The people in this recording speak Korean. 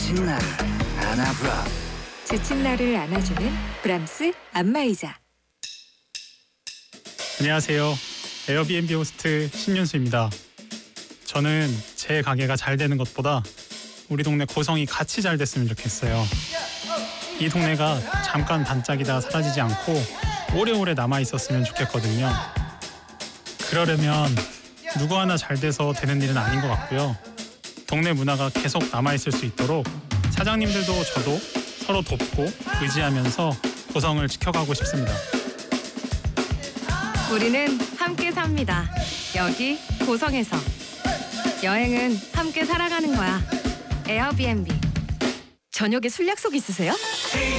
지친 나를 안아봐. 지친 나를 안아주는 브람스 안마의자. 안녕하세요. 에어비앤비 호스트 신윤수입니다. 저는 제 가게가 잘 되는 것보다 우리 동네 고성이 같이 잘 됐으면 좋겠어요. 이 동네가 잠깐 반짝이다 사라지지 않고 오래오래 남아있었으면 좋겠거든요. 그러려면 누구 하나 잘 돼서 되는 일은 아닌 것 같고요. 동네 문화가 계속 남아있을 수 있도록 사장님들도 저도 서로 돕고 의지하면서 고성을 지켜가고 싶습니다. 우리는 함께 삽니다. 여기 고성에서. 여행은 함께 살아가는 거야. 에어비앤비. 저녁에 술 약속 있으세요?